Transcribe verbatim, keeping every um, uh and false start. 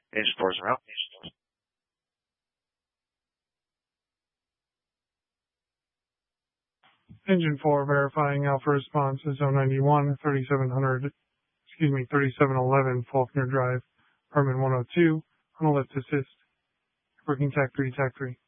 Agent four is around. Engine four verifying Alpha response is zone ninety-one, thirty-seven hundred, excuse me, thirty-seven eleven Faulkner Drive, Apartment one oh two, on a lift assist. Working T A C three, T A C three.